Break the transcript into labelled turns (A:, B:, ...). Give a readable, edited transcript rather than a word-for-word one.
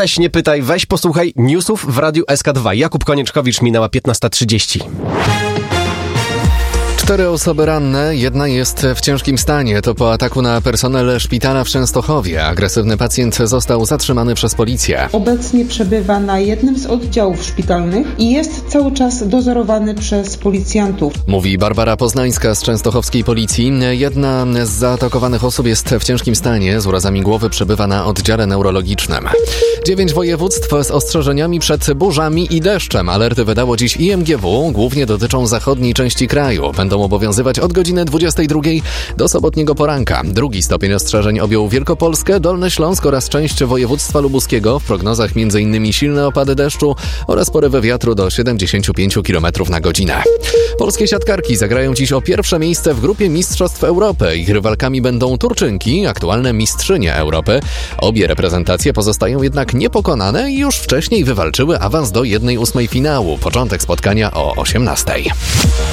A: Weź nie pytaj, weź posłuchaj newsów w Radiu SK2. Jakub Konieczkowicz, minęła 15:30.
B: 4 osoby ranne, jedna jest w ciężkim stanie. To po ataku na personel szpitala w Częstochowie. Agresywny pacjent został zatrzymany przez policję.
C: Obecnie przebywa na jednym z oddziałów szpitalnych i jest cały czas dozorowany przez policjantów.
B: Mówi Barbara Poznańska z częstochowskiej policji. Jedna z zaatakowanych osób jest w ciężkim stanie. Z urazami głowy przebywa na oddziale neurologicznym. 9 województw z ostrzeżeniami przed burzami i deszczem. Alerty wydało dziś IMGW. Głównie dotyczą zachodniej części kraju. Będą obowiązywać od godziny 22 do sobotniego poranka. Drugi stopień ostrzeżeń objął Wielkopolskę, Dolny Śląsk oraz część województwa lubuskiego. W prognozach m.in. silne opady deszczu oraz porywy wiatru do 75 km na godzinę. Polskie siatkarki zagrają dziś o pierwsze miejsce w grupie Mistrzostw Europy. Ich rywalkami będą Turczynki, aktualne mistrzynie Europy. Obie reprezentacje pozostają jednak niepokonane i już wcześniej wywalczyły awans do 1/8 finału. Początek spotkania o 18:00.